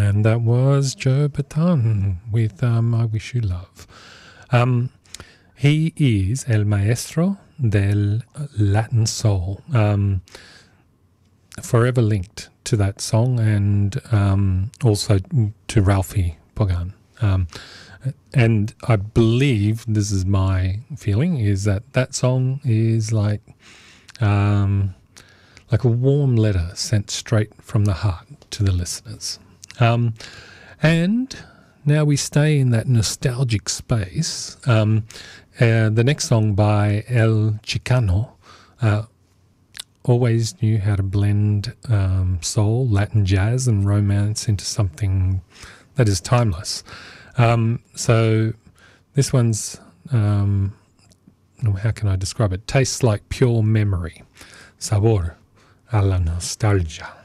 And that was Joe Bataan with I Wish You Love. He is el maestro del Latin soul, forever linked to that song and also to Ralphie Pogan. And I believe, this is my feeling, is that song is like a warm letter sent straight from the heart to the listeners. And now we stay in that nostalgic space. The next song by El Chicano always knew how to blend soul, Latin jazz and romance into something that is timeless. So this one's, how can I describe it? Tastes like pure memory. Sabor a la nostalgia.